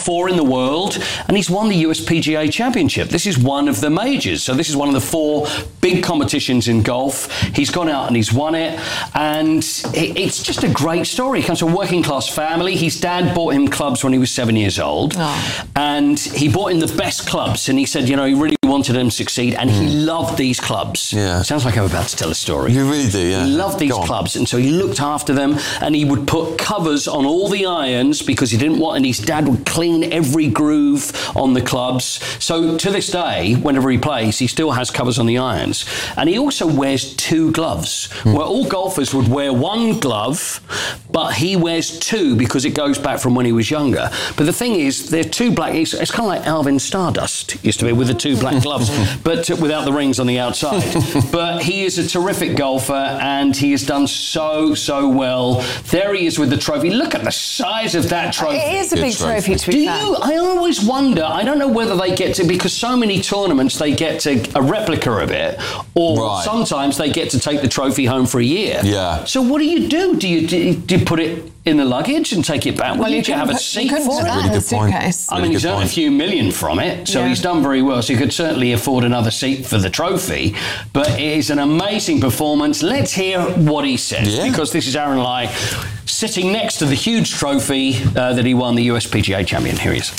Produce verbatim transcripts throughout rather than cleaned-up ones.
four in the world, and he's won the U S P G A Championship. This is one of the majors. So this is one of the four big competitions in golf. He's gone out and he's won it, and it's just a great story. He comes from a working class family. His dad bought him clubs when he was seven years old, oh. and he bought him the best clubs, and he said, you know, he really wanted him to succeed, and mm. he loved these clubs. Yeah. Sounds like I'm about to tell a story. You really do, yeah. He loved these clubs, and so he looked after them, and he would put covers on all the irons because he didn't want, and his dad would clean every groove on the clubs. So to this day, whenever he plays, he still has covers on the irons. And he also wears two gloves, mm. where all golfers would wear one glove, but he wears two because it goes back from when he was younger. But the thing is, they're two black, it's, it's kind of like Alvin Stardust used to be with the two black gloves, but without the rings on the outside. But he is a terrific golfer, and he has done so, so well. There he is with the trophy. Look at the size of that trophy. It is a Good big trophy, trophy to be Do fair. you? I always wonder, I don't know whether they get to, because so many tournaments they get to a replica of it, or Right. sometimes they get to take the trophy home for a year. Yeah. So what do you do? Do you, do you, do you put it in the luggage and take it back? Well, you, you do you have a put, seat you couldn't for put it? that Really in a good point. suitcase. I mean, Really he's good earned a point. few million from it, so Yeah. he's done very well. So he could certainly afford another seat for the trophy. But it is an amazing performance. Let's hear what he says, Yeah. because this is Aaron Lai sitting next to the huge trophy uh, that he won, the U S P G A champion. Here he is.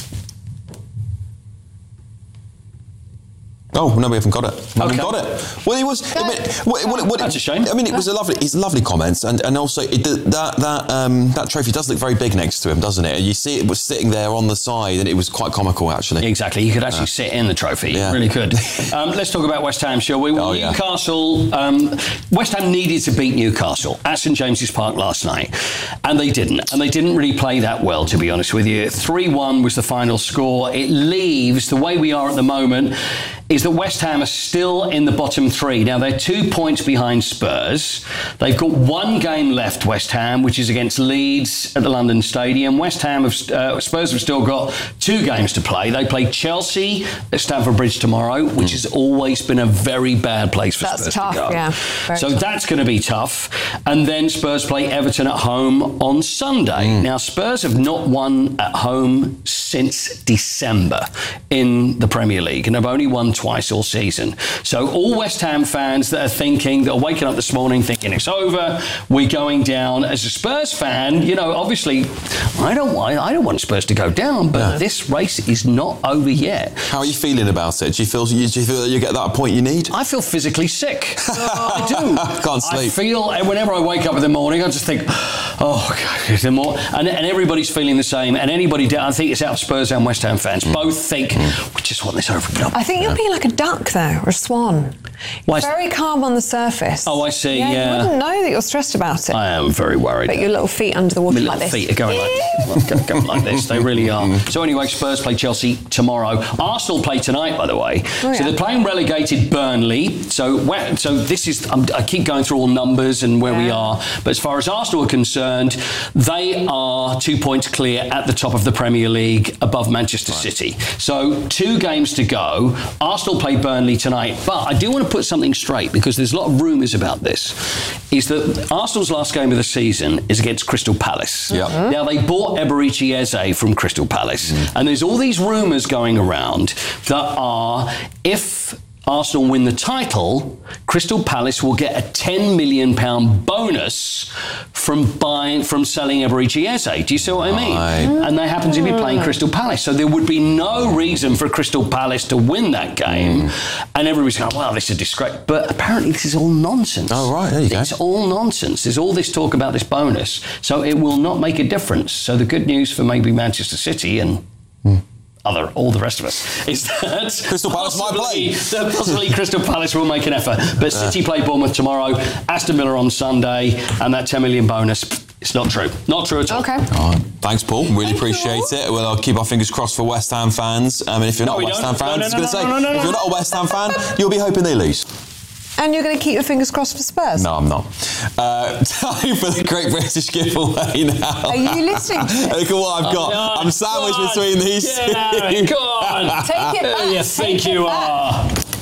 Oh no, we haven't got it. We haven't Okay. got it. Well, it was. I mean, what, what, what, That's a shame. I mean, it was a lovely. It's lovely comments, and and also it, that that um, that trophy does look very big next to him, doesn't it? You see, it was sitting there on the side, and it was quite comical, actually. Exactly. You could actually sit in the trophy. Yeah. Really could. Um, let's talk about West Ham, shall we? Well, Oh, yeah. Newcastle, um, West Ham needed to beat Newcastle at St James's Park last night, and they didn't. And they didn't really play that well, to be honest with you. three one was the final score. It leaves, the way we are at the moment, is that West Ham are still in the bottom three. Now, they're two points behind Spurs. They've got one game left, West Ham, which is against Leeds at the London Stadium. West Ham, have, uh, Spurs have still got two games to play. They play Chelsea at Stamford Bridge tomorrow, which mm. has always been a very bad place for That's Spurs tough, to go. yeah. Very so tough. that's going to be tough. And then Spurs play Everton at home on Sunday. Mm. Now, Spurs have not won at home since December in the Premier League, and they've only won twice all season. So all West Ham fans that are thinking, that are waking up this morning thinking it's over, we're going down. As a Spurs fan, you know, obviously, I don't want, I don't want Spurs to go down, but Yeah. this race is not over yet. How are you feeling about it? Do you feel you, do you feel that you get that point you need? I feel physically sick. I do. Can't sleep. I feel, whenever I wake up in the morning, I just think, oh, God, the more, and, and everybody's feeling the same. And anybody, I think it's out of Spurs and West Ham fans, Mm. both think, mm. we just want this over and done. I think you're being like a duck, though, or a swan. Why is- Very calm on the surface. Oh, I see, Yeah, yeah. you wouldn't know that you're stressed about it. I am very worried. But your little feet under the water My like little this. feet are going like, going, going like this. They really are. So anyway, Spurs play Chelsea tomorrow. Arsenal play tonight, by the way. Oh, so yeah. they're playing relegated Burnley. So where, so this is, I'm, I keep going through all numbers and where we Yeah. are. But as far as Arsenal are concerned, they are two points clear at the top of the Premier League above Manchester Right. City. So two games to go. Arsenal play Burnley tonight. But I do want to put something straight, because there's a lot of rumours about this, is that Arsenal's last game of the season is against Crystal Palace. Yeah. Mhm. Now, they bought Eberechi Eze from Crystal Palace, Mm. and there's all these rumours going around that are, if Arsenal win the title, Crystal Palace will get a ten million pounds bonus from buying, from selling Eberechi Eze. Do you see what I mean? Right. And they happen to be playing Crystal Palace. So there would be no reason for Crystal Palace to win that game. Mm. And everybody's going, wow, this is a disgrace. But apparently this is all nonsense. Oh, right, there you go. It's all nonsense. There's all this talk about this bonus. So it will not make a difference. So the good news for maybe Manchester City and other, all the rest of us, is that Crystal Palace might play. that possibly Crystal Palace will make an effort. But City play Bournemouth tomorrow, Aston Villa on Sunday, and that ten million bonus, it's not true. Not true at all. Okay. All right. Thanks, Paul. Really Thank appreciate you. it. Well, I'll keep our fingers crossed for West Ham fans. I mean, if you're No, not a we West don't. Ham fan, No, no, I was no, going to no, say, no, no, no. if you're not a West Ham fan, you'll be hoping they lose. And you're going to keep your fingers crossed for Spurs? No, I'm not. Uh, time for the Great British Giveaway now. Are you listening to this? Look at what I've got. Oh, I'm sandwiched go on. between these Yeah, two. go on. Take it back. You Take think it you back. are.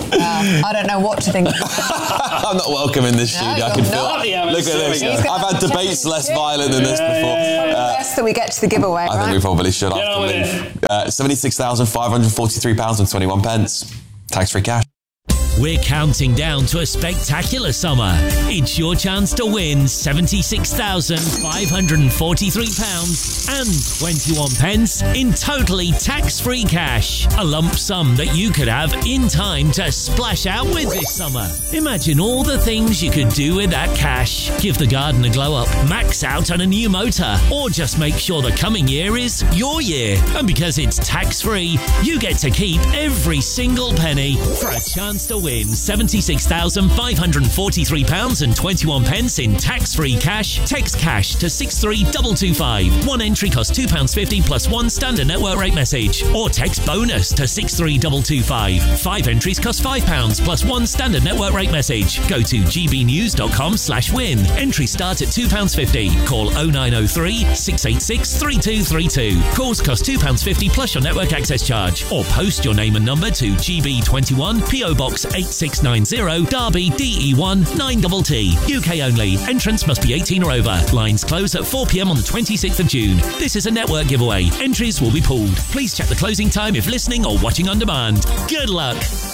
Uh, I don't know what to think. I'm not welcome in this No, studio. I you're can feel not. it. Yeah, Look at this. there we go. I've had debates less violent than this before. Uh, Best that we get to the giveaway, I right? think we probably should Get have on to with leave. Uh, seventy-six thousand five hundred forty-three pounds and twenty-one pence. Tax-free cash. We're counting down to a spectacular summer. It's your chance to win seventy-six thousand five hundred forty-three pounds and twenty-one pence in totally tax-free cash. A lump sum that you could have in time to splash out with this summer. Imagine all the things you could do with that cash. Give the garden a glow up, max out on a new motor, or just make sure the coming year is your year. And because it's tax-free, you get to keep every single penny for a chance to win seventy-six thousand five hundred forty-three pounds and twenty-one pence in tax-free cash. Text cash to six three two two five. One entry costs two pounds fifty plus one standard network rate message. Or text bonus to six three two two five. Five entries cost five pounds plus one standard network rate message. Go to gbnews.com slash win. Entries start at two pounds fifty. Call oh nine oh three, six eight six, three two three two. Calls cost two pounds fifty plus your network access charge. Or post your name and number to G B twenty-one, P O Box eight six nine zero, Derby, D E one nine T T. U K only. Entrance must be eighteen or over. Lines close at four p m on the twenty-sixth of June. This is a network giveaway. Entries will be pulled. Please check the closing time if listening or watching on demand. Good luck.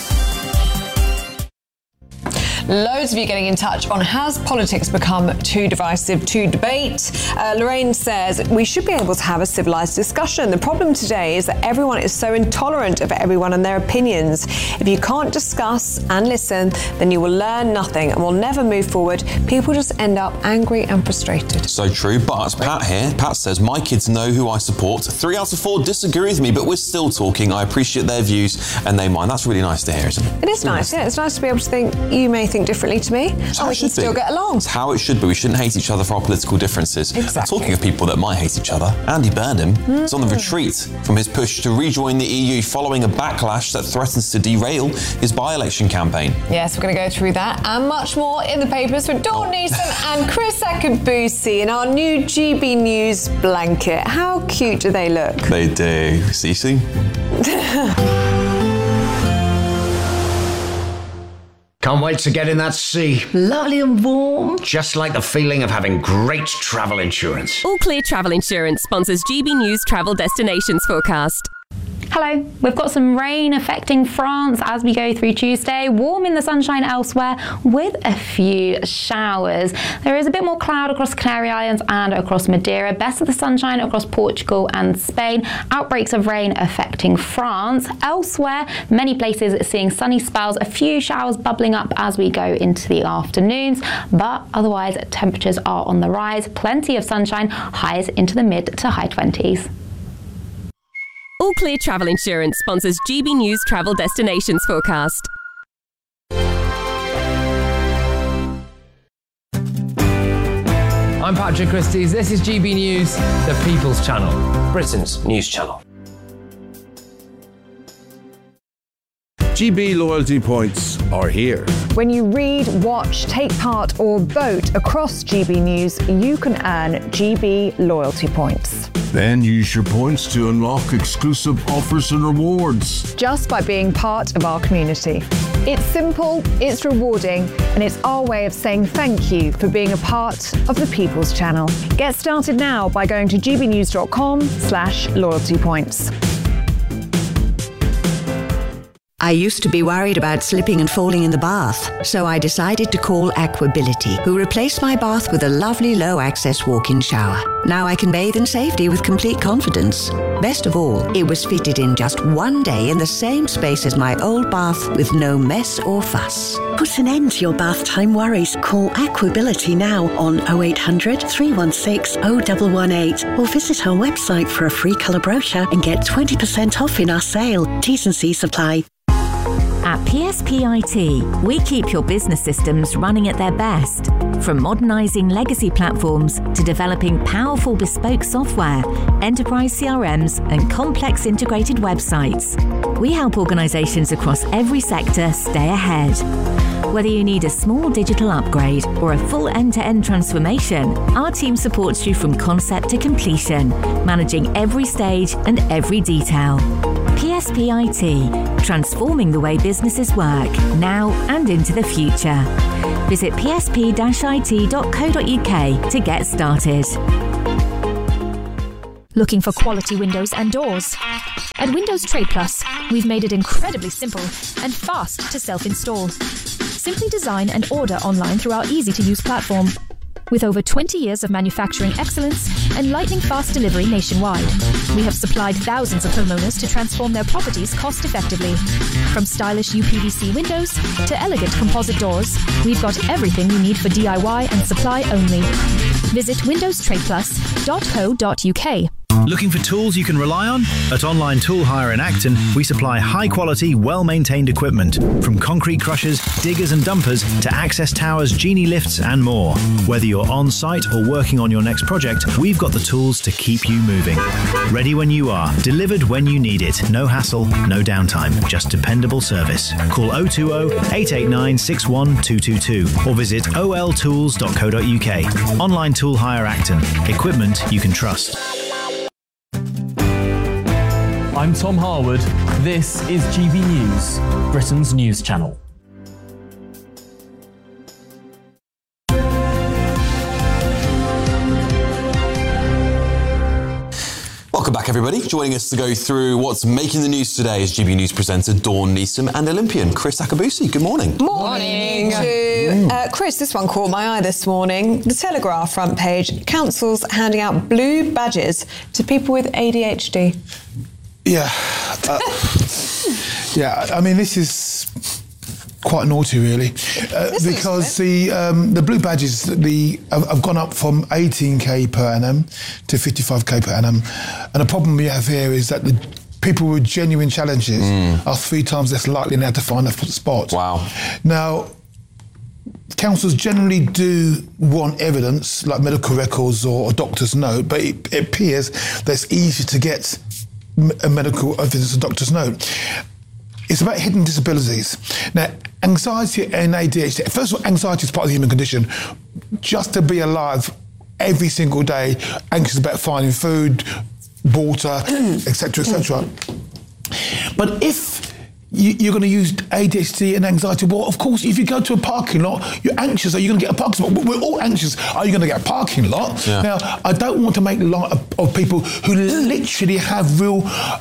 Loads of you getting in touch on has politics become too divisive to debate? Uh, Lorraine says we should be able to have a civilised discussion. The problem today is that everyone is so intolerant of everyone and their opinions. If you can't discuss and listen, then you will learn nothing and will never move forward. People just end up angry and frustrated. So true, but Pat here, Pat says, my kids know who I support. Three out of four disagree with me, but we're still talking. I appreciate their views and they mine. That's really nice to hear, isn't it? It is nice, yeah. It's nice to be able to think you may think differently to me, That's and we can still be. get along. It's how it should be. We shouldn't hate each other for our political differences. Exactly. Talking of people that might hate each other, Andy Burnham mm. is on the retreat from his push to rejoin the E U following a backlash that threatens to derail his by-election campaign. Yes, we're going to go through that and much more in the papers with Dawn Neeson and Chris Akabusi in our new G B News blanket. How cute do they look? They do. See you soon. Can't wait to get in that sea. Lovely and warm. Just like the feeling of having great travel insurance. All Clear Travel Insurance sponsors G B News Travel Destinations Forecast. Hello, we've got some rain affecting France as we go through Tuesday, warm in the sunshine elsewhere with a few showers. There is a bit more cloud across Canary Islands and across Madeira, best of the sunshine across Portugal and Spain, outbreaks of rain affecting France. Elsewhere, many places seeing sunny spells, a few showers bubbling up as we go into the afternoons, but otherwise temperatures are on the rise, plenty of sunshine, highs into the mid to high twenties. All Clear Travel Insurance sponsors G B News Travel Destinations Forecast. I'm Patrick Christys. This is G B News, the People's Channel, Britain's news channel. G B loyalty points are here. When you read, watch, take part or vote across G B News, you can earn G B loyalty points. Then use your points to unlock exclusive offers and rewards. Just by being part of our community. It's simple, it's rewarding, and it's our way of saying thank you for being a part of the People's Channel. Get started now by going to gbnews.com slash loyalty points. I used to be worried about slipping and falling in the bath, so I decided to call Aquability, who replaced my bath with a lovely low-access walk-in shower. Now I can bathe in safety with complete confidence. Best of all, it was fitted in just one day in the same space as my old bath with no mess or fuss. Put an end to your bath time worries. Call Aquability now on oh eight hundred, three one six, oh one one eight or visit our website for a free colour brochure and get twenty percent off in our sale. T's and C's apply. At P S P I T, we keep your business systems running at their best. From modernising legacy platforms to developing powerful bespoke software, enterprise C R Ms and complex integrated websites, we help organisations across every sector stay ahead. Whether you need a small digital upgrade or a full end-to-end transformation, our team supports you from concept to completion, managing every stage and every detail. P S P I T, transforming the way businesses work, now and into the future. Visit p s p dash i t dot co dot u k to get started. Looking for quality windows and doors? At Windows Trade Plus, we've made it incredibly simple and fast to self-install. Simply design and order online through our easy-to-use platform. With over twenty years of manufacturing excellence and lightning-fast delivery nationwide, we have supplied thousands of homeowners to transform their properties cost-effectively. From stylish U P V C windows to elegant composite doors, we've got everything you need for D I Y and supply only. Visit windows trade plus dot co dot u k. Looking for tools you can rely on? At Online Tool Hire in Acton, we supply high-quality, well-maintained equipment, from concrete crushers, diggers and dumpers to access towers, genie lifts and more. Whether you're on-site or working on your next project, we've got the tools to keep you moving. Ready when you are, delivered when you need it. No hassle, no downtime, just dependable service. Call oh two oh, eight eight nine, six one two two two or visit o l tools dot co dot u k. Online Tool Hire Acton. Equipment you can trust. I'm Tom Harwood. This is G B News, Britain's news channel. Welcome back, everybody. Joining us to go through what's making the news today is G B News presenter Dawn Neeson and Olympian Chris Akabusi. Good morning. Morning. To, uh, Chris, this one caught my eye this morning. The Telegraph front page, councils handing out blue badges to people with A D H D. Yeah. Uh, yeah, I mean, this is quite naughty, really, uh, because the um, the blue badges the have, have gone up from eighteen k per annum to fifty-five k per annum, and the problem we have here is that the people with genuine challenges mm. are three times less likely now to find a spot. Wow. Now, councils generally do want evidence, like medical records or a doctor's note, but it, it appears that it's easier to get a medical evidence, a doctor's note. It's about hidden disabilities. Now, anxiety and A D H D, first of all, anxiety is part of the human condition. Just to be alive every single day, anxious about finding food, water, et cetera, et cetera. But if you, you're going to use A D H D and anxiety, well, of course, if you go to a parking lot, you're anxious, are you going to get a parking spot? We're all anxious, are you going to get a parking lot? Yeah. Now, I don't want to make light of, of people who literally have real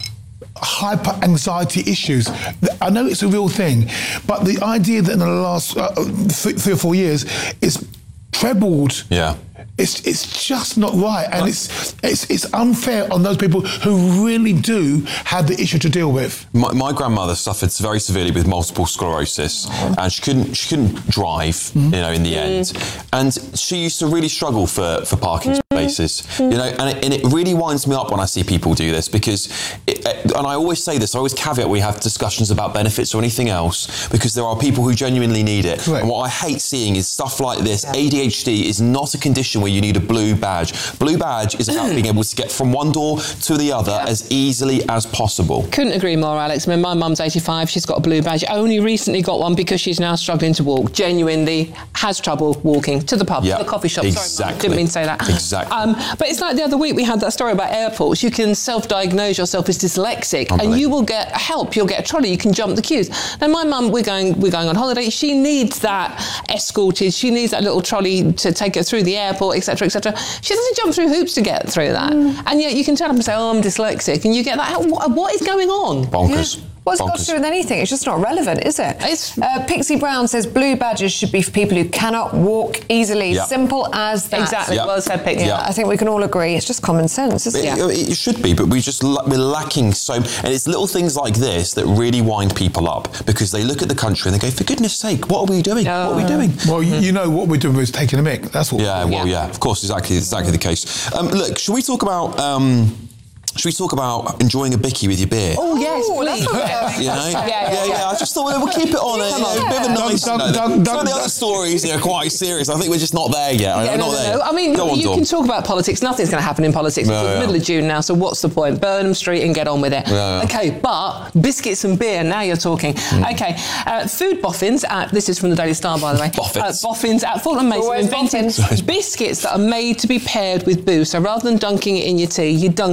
hyper anxiety issues. I know it's a real thing, but the idea that in the last uh, th- three or four years it's trebled. Yeah. It's it's just not right, and it's it's it's unfair on those people who really do have the issue to deal with. My, my grandmother suffered very severely with multiple sclerosis, oh. and she couldn't she couldn't drive, mm. you know, in the end, and she used to really struggle for, for parking spaces, mm. you know, and it, and it really winds me up when I see people do this, because, it, and I always say this, I always caveat we have discussions about benefits or anything else, because there are people who genuinely need it. Correct. And what I hate seeing is stuff like this. Yeah. A D H D is not a condition where you need a blue badge. Blue badge is about being able to get from one door to the other yeah. as easily as possible. Couldn't agree more, Alex. I mean, my mum's eighty-five, she's got a blue badge. Only recently got one because she's now struggling to walk. Genuinely has trouble walking to the pub, yeah. to the coffee shop. Exactly. Sorry, Mum, didn't mean to say that. Exactly. Um, but it's like the other week we had that story about airports. You can self-diagnose yourself as dyslexic and you will get help. You'll get a trolley. You can jump the queues. Now, my mum, we're going, we're going on holiday. She needs that escorted. She needs that little trolley to take her through the airport, et cetera, et cetera. She doesn't jump through hoops to get through that. Mm. And yet you can turn up and say, oh, I'm dyslexic. And you get that. What, what is going on? Bonkers. Yeah. What's it got to do with anything? It's just not relevant, is it? It's, uh, Pixie Brown says blue badges should be for people who cannot walk easily. Yep. Simple as that. Exactly. Yep. Well said, Pixie. Yeah, yep. I think we can all agree. It's just common sense, isn't it? It, it should be, but we just we're lacking so. And it's little things like this that really wind people up, because they look at the country and they go, "For goodness sake, what are we doing? Oh. What are we doing?" Well, mm-hmm. you know what we're doing is taking a mick. That's what. Yeah. Well, yeah. yeah. Of course, exactly, exactly the case. Um, look, should we talk about? Um, Should we talk about enjoying a bicky with your beer? Oh, yes, please. You know? yeah, yeah, yeah, yeah. I just thought we'll keep it on. Yeah, a, a bit of a nice note. Some of the other stories are quite serious. I think we're just not there yet. Yeah, we're no, not no, there. no. I mean, on, you Dawn. can talk about politics. Nothing's going to happen in politics. No, it's yeah. the middle of June now, so what's the point? Burnham Street and get on with it. Yeah, yeah. Okay, but biscuits and beer, now you're talking. Mm. Okay, uh, food boffins at, this is from the Daily Star, by the way. Boffins. Uh, boffins at Fulton Mason Always invented boffins. biscuits that are made to be paired with booze. So rather than dunking it in your tea, you dunk it in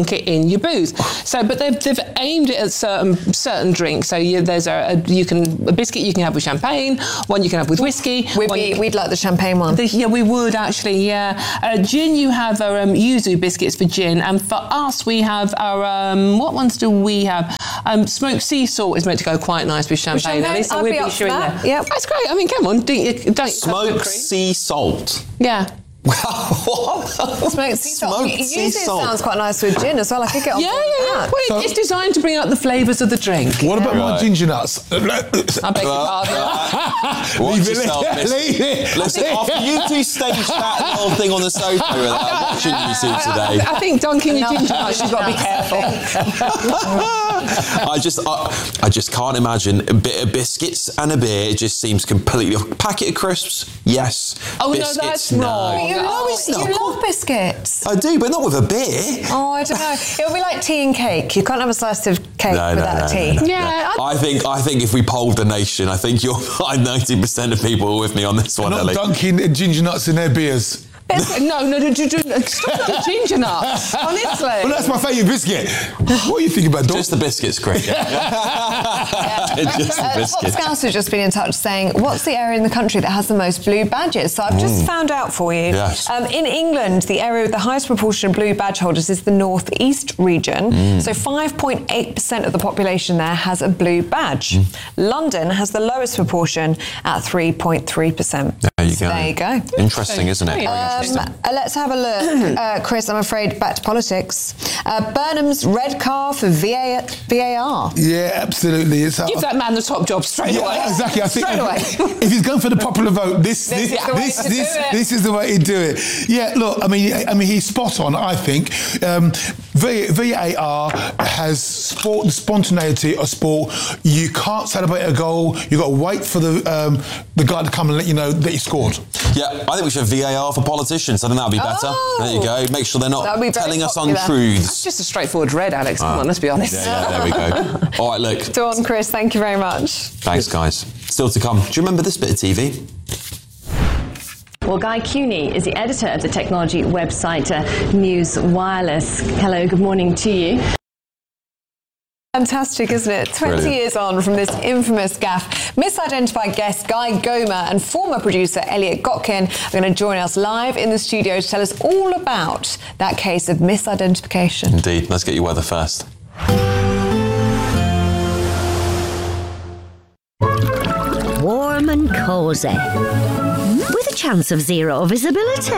your booth. So, but they've, they've aimed it at certain certain drinks. So you, there's a, a you can a biscuit you can have with champagne, one you can have with whiskey. We'd, be, we'd like the champagne one. The, yeah, we would actually. Yeah, uh, gin you have our um, yuzu biscuits for gin, and for us we have our um, what ones do we have? Um, smoked sea salt is meant to go quite nice with champagne. champagne? So I'd we'll be be up sure for in that. there. Yep. That's great. I mean, come on, don't you? Don't Smoked sea salt. Yeah. What? Smoked sea salt. Smoked Usually sea it salt. sounds quite nice with gin as well. I could get on Yeah, board yeah, with yeah. that. Well, So- it's designed to bring out the flavours of the drink. What about my Right. ginger nuts? I beg your pardon. Watch Leave it, yourself, leave miss. it. Listen, after you two staged that little thing on the sofa with that, I'm watching you two today. I, I think dunking your ginger nuts, you've got to be careful. I just, I, I just can't imagine a bit of biscuits and a beer. It just seems completely. Packet of crisps, yes. Oh, no, biscuits, that's no. wrong. You, No, love, it's not. you love biscuits. I do, but not with a beer. Oh, I don't know. It'll be like tea and cake. You can't have a slice of cake No, no, without no, tea. no, no. Yeah, I think, I think if we polled the nation, I think you'll find ninety percent of people with me on this one, Not Ellie. dunking ginger nuts in their beers. No, no, no, do, do, stop the ginger nuts. Honestly. Well, that's my favourite biscuit. What do you think about Dom? Just the biscuits, Chris. Just the Uh, Top biscuits. Scouts have just been in touch saying, what's the area in the country that has the most blue badges? So I've just found out for you. Yes. Um, in England, the area with the highest proportion of blue badge holders is the North East region. So five point eight percent of the population there has a blue badge. London has the lowest proportion at three point three percent. There you So go. there you go. Interesting, isn't it? Um, uh, let's have a look. Uh, Chris, I'm afraid back to politics. Uh, Burnham's red car for V A R. Yeah, absolutely. It's Give that man the top job straight yeah, away. exactly. I think Straight away. if he's going for the popular vote, this This this is the way this to this, do it. this is the way to do it. Yeah, look, I mean, I mean, he's spot on. I think um, v, V A R has sport, the spontaneity of sport. You can't celebrate a goal. You got to wait for the um, the guy to come and let you know that he scored. Yeah, I think we should have V A R for politicians. I think that would be better. Oh. There you go. Make sure they're not That would be very telling us popular. It's untruths. just a straightforward red, Alex. Come on, let's be honest. Yeah, yeah, there we go. All right, look. Go on, Chris. Thank you very much. Thanks, guys. Still to come. Do you remember this bit of T V? Well, Guy Cuny is the editor of the technology website uh, News Wireless. Hello, good morning to you. Fantastic, isn't it? twenty Brilliant. years on from this infamous gaffe, misidentified guest Guy Gomer and former producer Elliot Gotkin are going to join us live in the studio to tell us all about that case of misidentification. Indeed. Let's get your weather first. Warm and cosy, with a chance of zero visibility.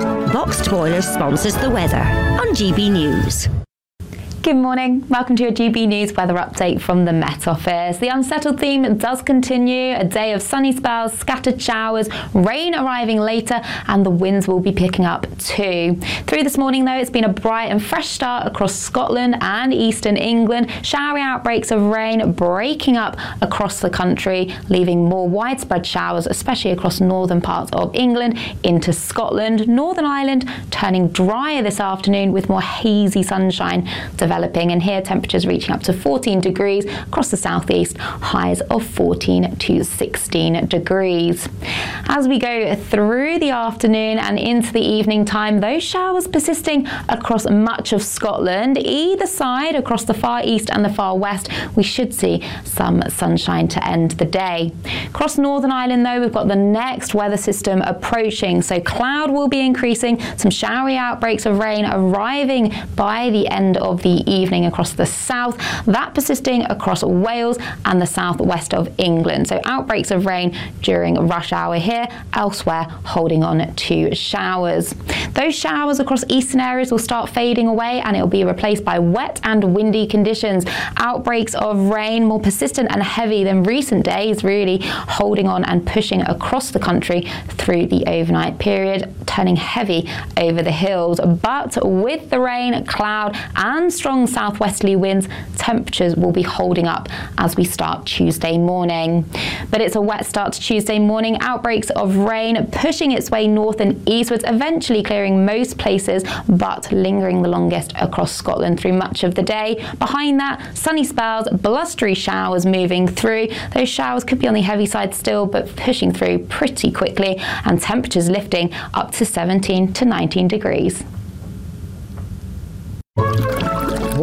Boxed Boilers sponsors the weather on G B News. Good morning. Welcome to your G B News weather update from the Met Office. The unsettled theme does continue. A day of sunny spells, scattered showers, rain arriving later, and the winds will be picking up too. Through this morning, though, it's been a bright and fresh start across Scotland and eastern England. Showery outbreaks of rain breaking up across the country, leaving more widespread showers, especially across northern parts of England into Scotland. Northern Ireland turning drier this afternoon with more hazy sunshine developing, and here temperatures reaching up to fourteen degrees across the southeast, highs of fourteen to sixteen degrees. As we go through the afternoon and into the evening time, those showers persisting across much of Scotland. Either side, across the far east and the far west, we should see some sunshine to end the day. Across Northern Ireland, though, we've got the next weather system approaching, so cloud will be increasing, some showery outbreaks of rain arriving by the end of the evening across the south, that persisting across Wales and the southwest of England. So outbreaks of rain during rush hour here, elsewhere holding on to showers. Those showers across eastern areas will start fading away and it will be replaced by wet and windy conditions. Outbreaks of rain more persistent and heavy than recent days, really holding on and pushing across the country through the overnight period, turning heavy over the hills. But with the rain, cloud and strong southwesterly winds, temperatures will be holding up as we start Tuesday morning. But it's a wet start to Tuesday morning. Outbreaks of rain pushing its way north and eastwards, eventually clearing most places, but lingering the longest across Scotland through much of the day. Behind that, sunny spells, blustery showers moving through. Those showers could be on the heavy side still, but pushing through pretty quickly, and temperatures lifting up to seventeen to nineteen degrees.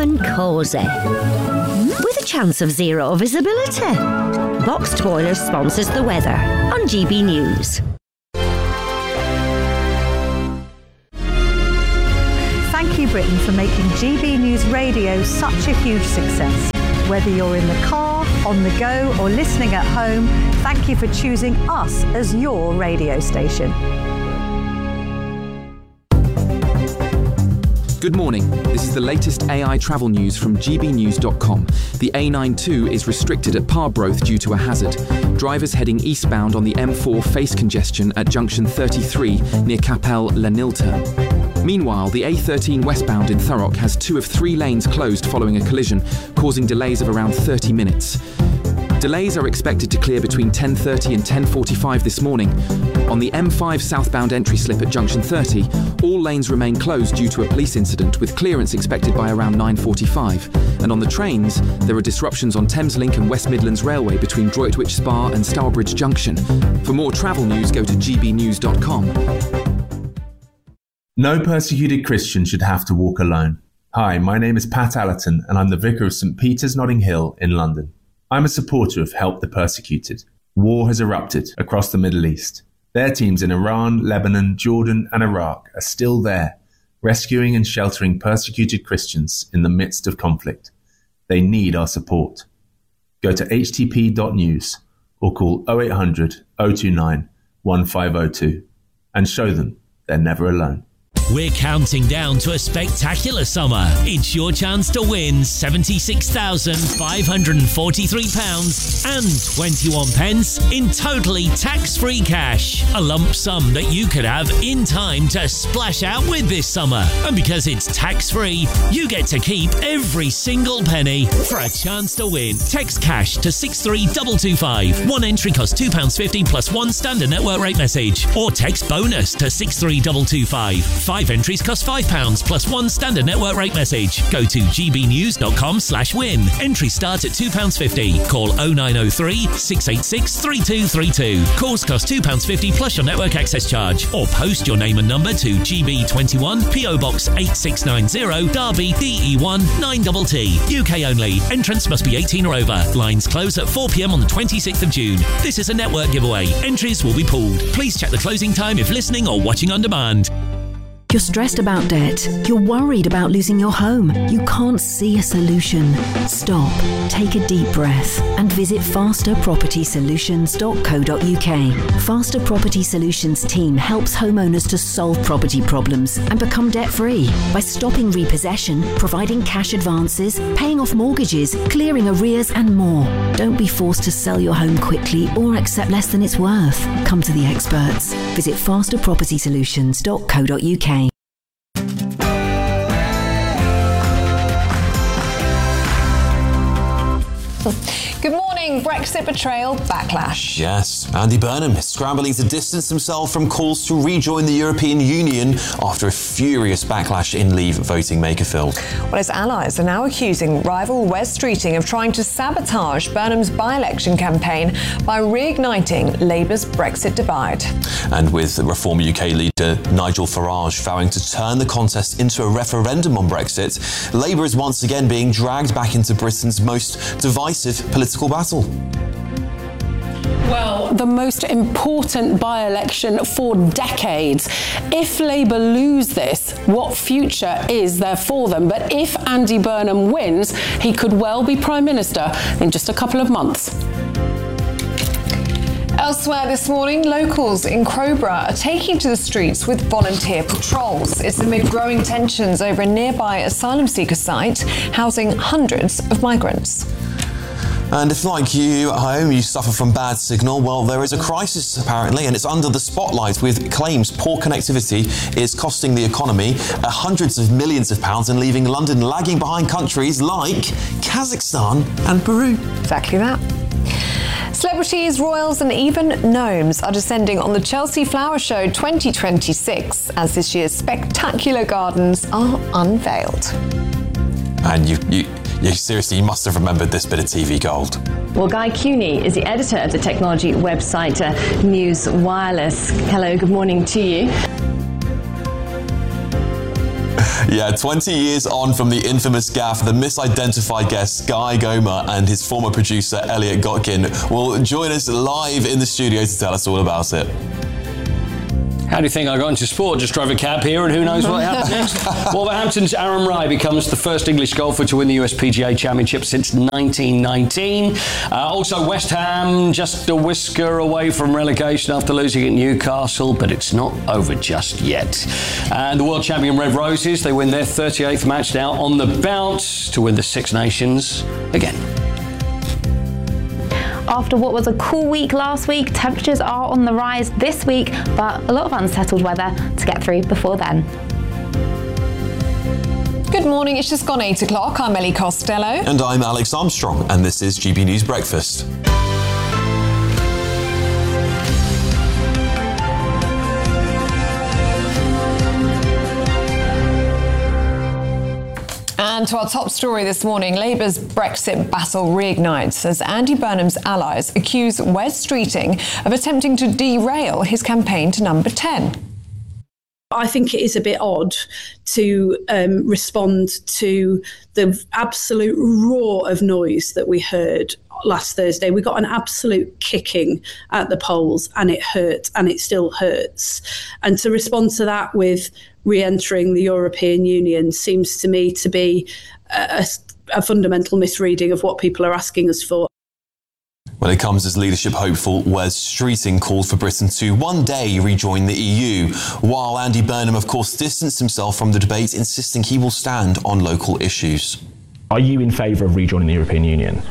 and cosy. With a chance of zero visibility. Boxed Boilers sponsors the weather on G B News. Thank you, Britain, for making G B News Radio such a huge success. Whether you're in the car, on the go, or listening at home, thank you for choosing us as your radio station. Good morning. This is the latest A I travel news from G B news dot com. The A ninety-two is restricted at Parbroth due to a hazard. Drivers heading eastbound on the M four face congestion at junction thirty-three near Capel Lanilta. Meanwhile, the A thirteen westbound in Thurrock has two of three lanes closed following a collision, causing delays of around thirty minutes. Delays are expected to clear between ten thirty and ten forty-five this morning. On the M five southbound entry slip at junction thirty, all lanes remain closed due to a police incident, with clearance expected by around nine forty-five. And on the trains, there are disruptions on Thameslink and West Midlands Railway between Droitwich Spa and Stourbridge Junction. For more travel news, go to G B news dot com. No persecuted Christian should have to walk alone. Hi, my name is Pat Allerton, and I'm the Vicar of St Peter's Notting Hill in London. I'm a supporter of Help the Persecuted. War has erupted across the Middle East. Their teams in Iran, Lebanon, Jordan and Iraq are still there, rescuing and sheltering persecuted Christians in the midst of conflict. They need our support. Go to h t p dot news or call oh eight hundred, oh two nine, one five oh two and show them they're never alone. We're counting down to a spectacular summer. It's your chance to win seventy-six thousand five hundred forty-three pounds and twenty-one pence in totally tax-free cash. A lump sum that you could have in time to splash out with this summer. And because it's tax-free, you get to keep every single penny. For a chance to win, text cash to six three two two five. One entry costs two pounds fifty plus one standard network rate message. Or text bonus to six three two two five. Five entries cost five pounds plus one standard network rate message. Go to g b news dot com slash win. Entries start at two pounds fifty. Call oh nine oh three, six eight six, three two three two. Calls cost two pounds fifty plus your network access charge. Or post your name and number to G B twenty-one, P O Box eight six nine zero, Derby, D E one nine T T. U K only. Entrants must be eighteen or over. Lines close at four p m on the twenty-sixth of June. This is a network giveaway. Entries will be pooled. Please check the closing time if listening or watching on demand. You're stressed about debt. You're worried about losing your home. You can't see a solution. Stop, take a deep breath and visit faster property solutions dot co dot u k. Faster Property Solutions team helps homeowners to solve property problems and become debt-free by stopping repossession, providing cash advances, paying off mortgages, clearing arrears and more. Don't be forced to sell your home quickly or accept less than it's worth. Come to the experts. Visit faster property solutions dot co dot u k. Good morning. Brexit betrayal backlash. Yes, Andy Burnham is scrambling to distance himself from calls to rejoin the European Union after a furious backlash in Leave voting Makerfield. Well, his allies are now accusing rival Wes Streeting of trying to sabotage Burnham's by-election campaign by reigniting Labour's Brexit divide. And with Reform U K leader Nigel Farage vowing to turn the contest into a referendum on Brexit, Labour is once again being dragged back into Britain's most divisive political battle. Well, the most important by-election for decades. If Labour lose this, what future is there for them? But if Andy Burnham wins, he could well be Prime Minister in just a couple of months. Elsewhere this morning, locals in Crowborough are taking to the streets with volunteer patrols. It's amid growing tensions over a nearby asylum seeker site housing hundreds of migrants. And if, like you at home, you suffer from bad signal, well, there is a crisis apparently, and it's under the spotlight with claims poor connectivity is costing the economy uh, hundreds of millions of pounds and leaving London lagging behind countries like Kazakhstan and Peru. Exactly that. Celebrities, royals and even gnomes are descending on the Chelsea Flower Show twenty twenty-six as this year's spectacular gardens are unveiled. And you, you, you seriously, you must have remembered this bit of T V gold. Well, Guy Cuny is the editor of the technology website uh, News Wireless. Hello, good morning to you. Yeah, twenty years on from the infamous gaffe, the misidentified guest Guy Gomer and his former producer Elliot Gotkin will join us live in the studio to tell us all about it. How do you think I got into sport? Just drove a cab here and who knows what happens next? Wolverhampton's Aaron Rai becomes the first English golfer to win the U S P G A Championship since nineteen nineteen. Uh, also, West Ham just a whisker away from relegation after losing at Newcastle, but it's not over just yet. And the world champion Red Roses, they win their thirty-eighth match now on the bounce to win the Six Nations again. After what was a cool week last week, temperatures are on the rise this week, but a lot of unsettled weather to get through before then. Good morning, it's just gone eight o'clock. I'm Ellie Costello. And I'm Alex Armstrong, and this is G B News Breakfast. And to our top story this morning, Labour's Brexit battle reignites as Andy Burnham's allies accuse Wes Streeting of attempting to derail his campaign to number ten. I think it is a bit odd to um, respond to the absolute roar of noise that we heard last Thursday. We got an absolute kicking at the polls and it hurt and it still hurts. And to respond to that with re-entering the European Union seems to me to be a, a fundamental misreading of what people are asking us for. Well, it comes as leadership hopeful Wes Streeting called for Britain to one day rejoin the E U, while Andy Burnham, of course, distanced himself from the debate, insisting he will stand on local issues. Are you in favour of rejoining the European Union?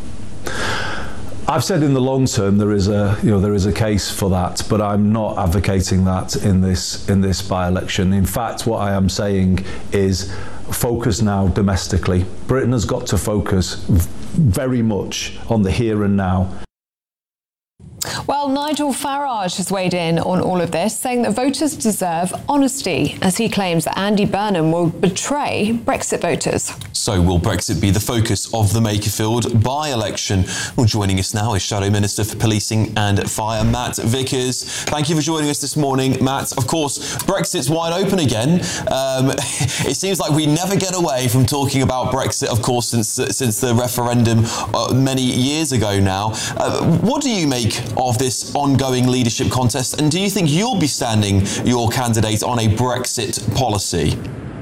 I've said in the long term there is a you know there is a case for that, but I'm not advocating that in this in this by-election. In fact, what I am saying is focus now domestically. Britain has got to focus very much on the here and now. Well, Nigel Farage has weighed in on all of this, saying that voters deserve honesty, as he claims that Andy Burnham will betray Brexit voters. So will Brexit be the focus of the Makerfield by-election? Well, joining us now is Shadow Minister for Policing and Fire, Matt Vickers. Thank you for joining us this morning, Matt. Of course, Brexit's wide open again. Um, it seems like we never get away from talking about Brexit, of course, since since the referendum uh, many years ago now. Uh, what do you make of this ongoing leadership contest, and do you think you'll be standing your candidate on a Brexit policy?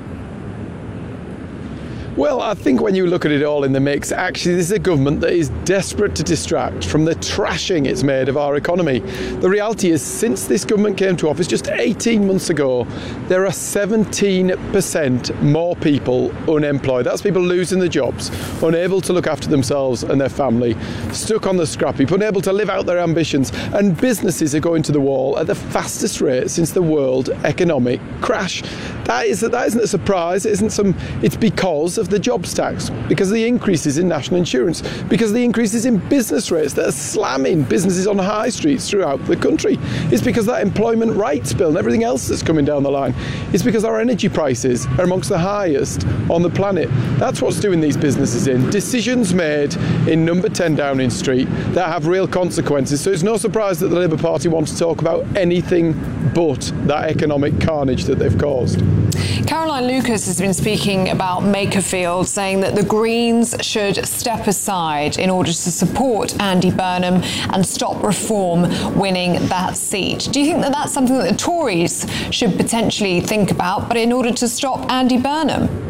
Well, I think when you look at it all in the mix, actually this is a government that is desperate to distract from the trashing it's made of our economy. The reality is, since this government came to office just eighteen months ago, there are seventeen percent more people unemployed. That's people losing their jobs, unable to look after themselves and their family, stuck on the scrap heap, unable to live out their ambitions, and businesses are going to the wall at the fastest rate since the world economic crash. That, is, that isn't a surprise. It isn't some. It's because of the jobs tax, because of the increases in national insurance, because of the increases in business rates that are slamming businesses on high streets throughout the country. It's because of that employment rights bill and everything else that's coming down the line. It's because our energy prices are amongst the highest on the planet. That's what's doing these businesses in. Decisions made in number ten Downing Street that have real consequences. So it's no surprise that the Labour Party wants to talk about anything but that economic carnage that they've caused. Caroline Lucas has been speaking about Makerfield, saying that the Greens should step aside in order to support Andy Burnham and stop Reform winning that seat. Do you think that that's something that the Tories should potentially think about, but in order to stop Andy Burnham?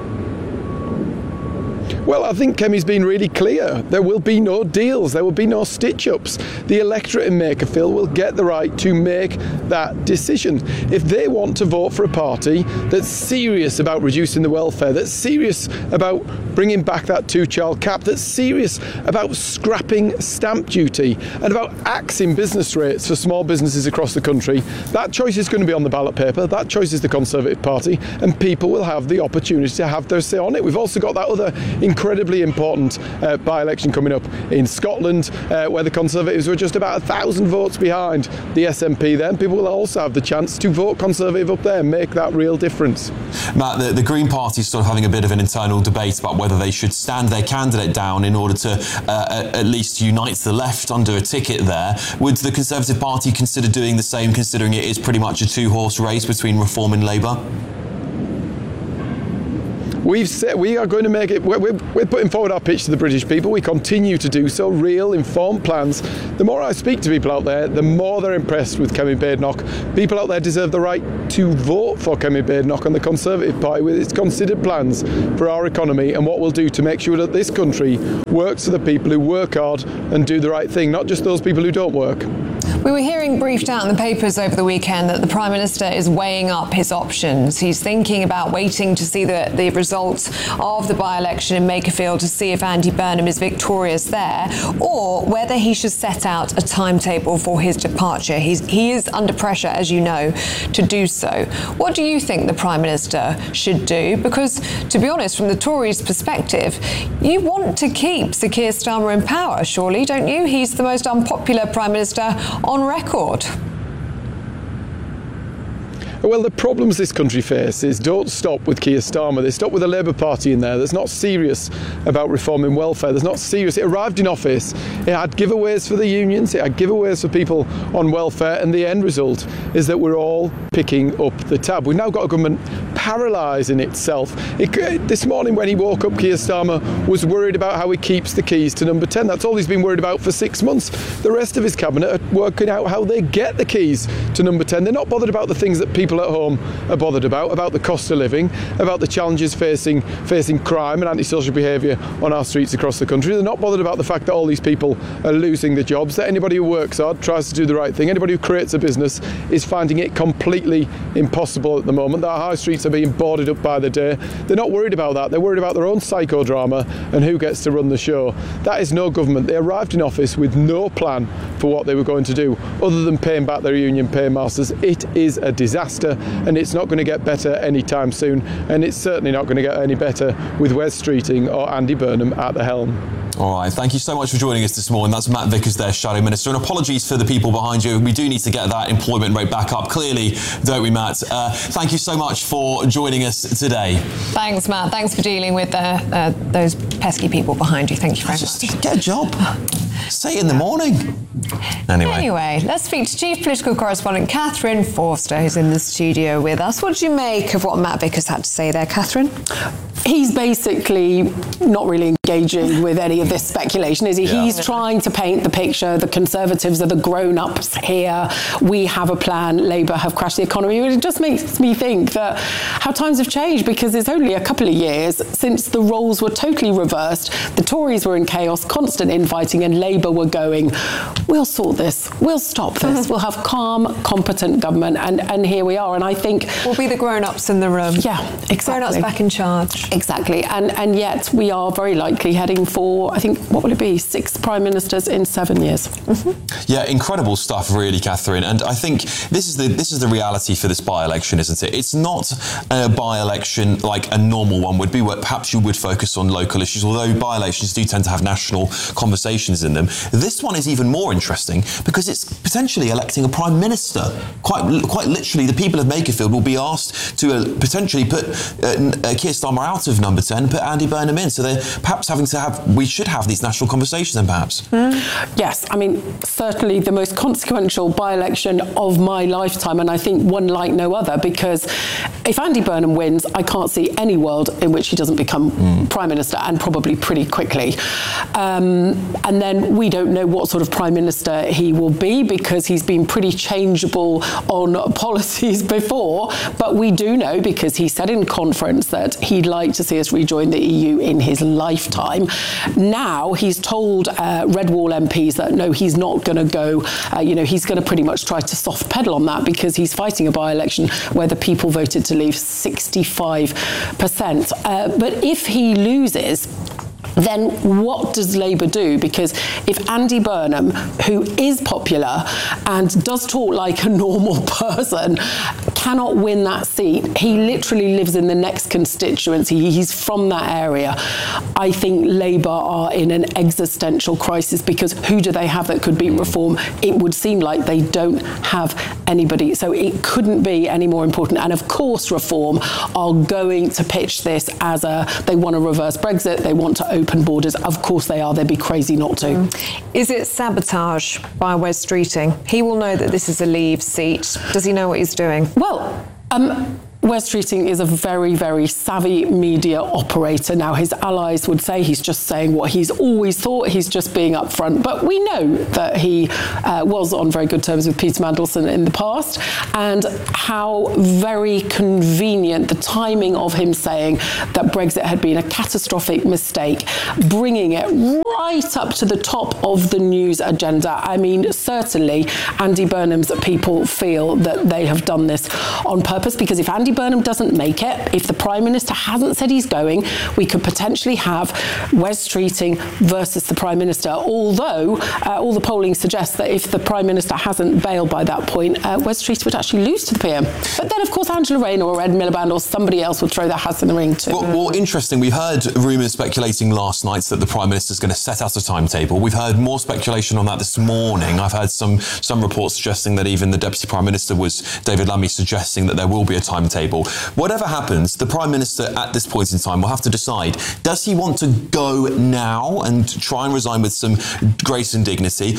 Well, I think Kemi's been really clear. There will be no deals. There will be no stitch-ups. The electorate in Makerfield will get the right to make that decision. If they want to vote for a party that's serious about reducing the welfare, that's serious about bringing back that two-child cap, that's serious about scrapping stamp duty and about axing business rates for small businesses across the country, that choice is going to be on the ballot paper. That choice is the Conservative Party, and people will have the opportunity to have their say on it. We've also got that other incredibly important uh, by-election coming up in Scotland, uh, where the Conservatives were just about a thousand votes behind the S N P then. People will also have the chance to vote Conservative up there and make that real difference. Matt, the, the Green Party is sort of having a bit of an internal debate about whether they should stand their candidate down in order to uh, at least unite the left under a ticket there. Would the Conservative Party consider doing the same, considering it is pretty much a two-horse race between Reform and Labour? We've said we are going to make it. We're, we're, we're putting forward our pitch to the British people. We continue to do so. Real, informed plans. The more I speak to people out there, the more they're impressed with Kemi Badenoch. People out there deserve the right to vote for Kemi Badenoch and the Conservative Party with its considered plans for our economy and what we'll do to make sure that this country works for the people who work hard and do the right thing, not just those people who don't work. We were hearing briefed out in the papers over the weekend that the Prime Minister is weighing up his options. He's thinking about waiting to see the, the results of the by-election in Makerfield to see if Andy Burnham is victorious there, or whether he should set out a timetable for his departure. He's, he is under pressure, as you know, to do so. What do you think the Prime Minister should do? Because, to be honest, from the Tories' perspective, you want to keep Sir Keir Starmer in power, surely, don't you? He's the most unpopular Prime Minister on record. Well, the problems this country faces don't stop with Keir Starmer. They stop with a Labour Party in there that's not serious about reforming welfare. That's not serious. It arrived in office. It had giveaways for the unions. It had giveaways for people on welfare. And the end result is that we're all picking up the tab. We've now got a government paralysing itself. It, this morning when he woke up, Keir Starmer was worried about how he keeps the keys to number ten. That's all he's been worried about for six months. The rest of his cabinet are working out how they get the keys to number ten. They're not bothered about the things that people at home are bothered about, about the cost of living, about the challenges facing facing crime and antisocial behaviour on our streets across the country. They're not bothered about the fact that all these people are losing their jobs, that anybody who works hard tries to do the right thing, anybody who creates a business is finding it completely impossible at the moment, that our high streets are being boarded up by the day. They're not worried about that. They're worried about their own psychodrama and who gets to run the show. That is no government. They arrived in office with no plan for what they were going to do other than paying back their union paymasters. It is a disaster, and it's not going to get better anytime soon, and it's certainly not going to get any better with Wes Streeting or Andy Burnham at the helm. All right, thank you so much for joining us this morning. That's Matt Vickers there, Shadow Minister, and apologies for the people behind you. We do need to get that employment rate back up, clearly, don't we, Matt? Uh, thank you so much for joining us today. Thanks, Matt. Thanks for dealing with uh, uh, those pesky people behind you. Thank you very Just much. Get a job. Say it in the morning. Anyway. Anyway, let's speak to Chief Political Correspondent Catherine Forster, who's in the studio with us. What did you make of what Matt Vickers had to say there, Catherine? He's basically not really engaging with any of this speculation, is he? Yeah. He's trying to paint the picture. The Conservatives are the grown-ups here. We have a plan. Labour have crashed the economy. It just makes me think that how times have changed, because it's only a couple of years since the roles were totally reversed. The Tories were in chaos, constant infighting, and Labour were going, we'll sort this. We'll stop this. We'll have calm, competent government. And, and here we are. And I think... We'll be the grown-ups in the room. Yeah, exactly. Grown-ups back in charge. Exactly. And and yet we are very likely heading for, I think, what will it be, six prime ministers in seven years. Mm-hmm. Yeah, incredible stuff, really, Catherine. And I think this is the this is the reality for this by-election, isn't it? It's not a by-election like a normal one would be, where perhaps you would focus on local issues, although by-elections do tend to have national conversations in them. This one is even more interesting because it's potentially electing a prime minister. Quite quite literally, the people of Makerfield will be asked to uh, potentially put uh, uh, Keir Starmer out of number ten, put Andy Burnham in. So they're perhaps having to have, we should have these national conversations then perhaps. Mm. Yes, I mean, certainly the most consequential by-election of my lifetime, and I think one like no other, because if Andy Burnham wins, I can't see any world in which he doesn't become mm. Prime Minister, and probably pretty quickly. Um, and then we don't know what sort of Prime Minister he will be, because he's been pretty changeable on policies before, but we do know, because he said in conference that he'd like to see us rejoin the E U in his lifetime. Now he's told uh, Red Wall M Ps that no, he's not going to go, uh, you know, he's going to pretty much try to soft pedal on that, because he's fighting a by-election where the people voted to leave sixty-five percent. Uh, but if he loses, then what does Labour do? Because if Andy Burnham, who is popular and does talk like a normal person, cannot win that seat, he literally lives in the next constituency, he's from that area, I think Labour are in an existential crisis, because who do they have that could beat reform? It would seem like they don't have anybody, so it couldn't be any more important. And of course reform are going to pitch this as a, they want to reverse Brexit, they want to open borders. Of course they are. They'd be crazy not to. Mm. Is it sabotage by Wes Streeting? He will know that this is a Leave seat. Does he know what he's doing? Well, um, Wes Streeting is a very, very savvy media operator. Now, his allies would say he's just saying what he's always thought. He's just being upfront. But we know that he uh, was on very good terms with Peter Mandelson in the past, and how very convenient the timing of him saying that Brexit had been a catastrophic mistake, bringing it right up to the top of the news agenda. I mean, certainly Andy Burnham's people feel that they have done this on purpose, because if Andy Burnham doesn't make it, if the Prime Minister hasn't said he's going, we could potentially have Wes Streeting versus the Prime Minister, although uh, all the polling suggests that if the Prime Minister hasn't bailed by that point, uh, Wes Streeting would actually lose to the P M. But then, of course, Angela Rayner or Ed Miliband or somebody else would throw their hats in the ring too. Well, well interesting, we heard rumours speculating last night that the Prime Minister is going to set out a timetable. We've heard more speculation on that this morning. I've heard some, some reports suggesting that even the Deputy Prime Minister was, David Lammy, suggesting that there will be a timetable. Whatever happens, the Prime Minister at this point in time will have to decide, does he want to go now and try and resign with some grace and dignity,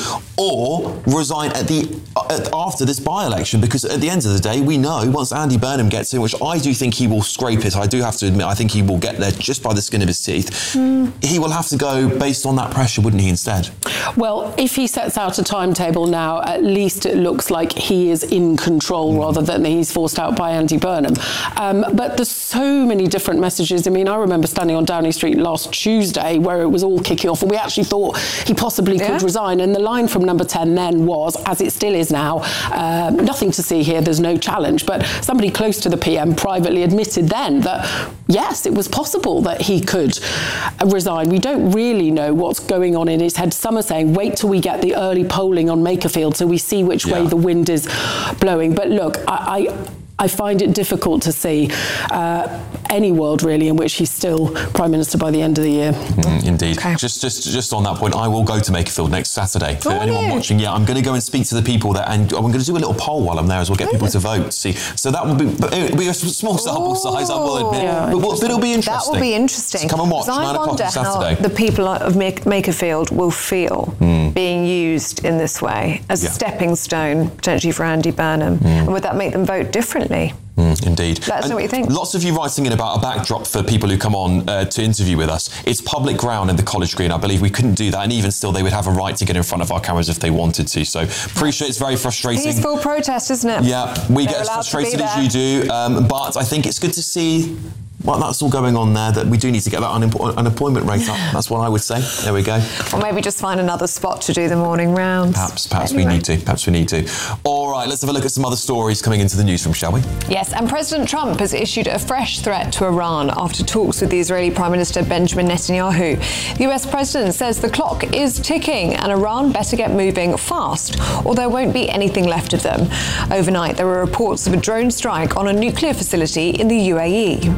or resign at the at, after this by-election? Because at the end of the day, we know once Andy Burnham gets in, which I do think he will scrape it, I do have to admit, I think he will get there just by the skin of his teeth, mm. he will have to go based on that pressure, wouldn't he, instead? Well, if he sets out a timetable now, at least it looks like he is in control mm. rather than he's forced out by Andy Burnham. Um, but there's so many different messages. I mean, I remember standing on Downing Street last Tuesday where it was all kicking off, and we actually thought he possibly yeah. could resign. And the line from Number ten then was, as it still is now, uh, nothing to see here, there's no challenge. But somebody close to the P M privately admitted then that, yes, it was possible that he could resign. We don't really know what's going on in his head. Some are saying, wait till we get the early polling on Makerfield so we see which yeah. way the wind is blowing. But look, I... I I find it difficult to see uh, any world really in which he's still Prime Minister by the end of the year. Mm, indeed. Okay. Just, just, just on that point, I will go to Makerfield next Saturday. For oh, anyone yeah. watching, yeah, I'm going to go and speak to the people there, and I'm going to do a little poll while I'm there as well, get oh, people yeah. to vote. See, so that will be, it'll be a small sample oh, size, I will admit, yeah, but, but it'll be interesting. That will be interesting. So come and watch nine o'clock on Saturday. I wonder how the people of Makerfield will feel mm. being used in this way as yeah. a stepping stone potentially for Andy Burnham, mm. and would that make them vote differently? Mm, indeed. Let us know what you think. Lots of you writing in about a backdrop for people who come on uh, to interview with us. It's public ground in the College Green. I believe we couldn't do that, and even still they would have a right to get in front of our cameras if they wanted to. So appreciate it's very frustrating. Peaceful protest, isn't it? Yeah, we They're get as frustrated as you do, um, but I think it's good to see well, that's all going on there, that we do need to get that unempo- unemployment rate up. That's what I would say. There we go. Or maybe just find another spot to do the morning rounds. Perhaps, perhaps anyway. we need to. Perhaps we need to. All right, let's have a look at some other stories coming into the newsroom, shall we? Yes, and President Trump has issued a fresh threat to Iran after talks with the Israeli Prime Minister Benjamin Netanyahu. The U S President says the clock is ticking and Iran better get moving fast, or there won't be anything left of them. Overnight, there were reports of a drone strike on a nuclear facility in the U A E.